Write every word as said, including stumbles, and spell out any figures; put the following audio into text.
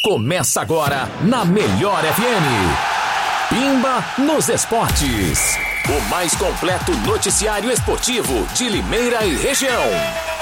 Começa agora na Melhor F M. Pimba nos Esportes. O mais completo noticiário esportivo de Limeira e região.